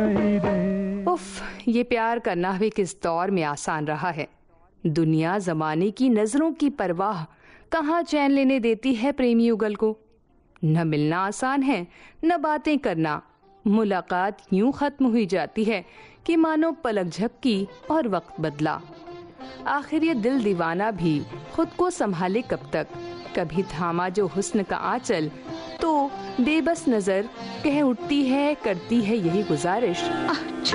उफ, ये प्यार करना भी किस दौर में आसान रहा है। दुनिया जमाने की नजरों की परवाह कहाँ चैन लेने देती है प्रेमी युगल को। न मिलना आसान है, न बातें करना। मुलाकात यूं खत्म हुई जाती है कि मानो पलक झपकी और वक्त बदला। आखिर ये दिल दीवाना भी खुद को संभाले कब तक। कभी थामा जो हुस्न का आंचल तो बेबस नजर कह उठती है, करती है यही गुजारिश,